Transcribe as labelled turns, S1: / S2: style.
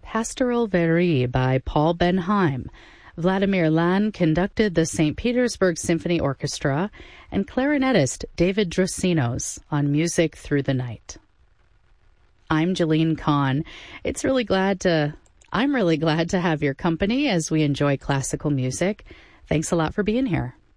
S1: Pastoral Verie by Paul Benheim. Vladimir Lan conducted the St. Petersburg Symphony Orchestra, and clarinetist David Drosinos on Music Through the Night. I'm Jeline Kahn. I'm really glad to have your company as we enjoy classical music. Thanks a lot for being here.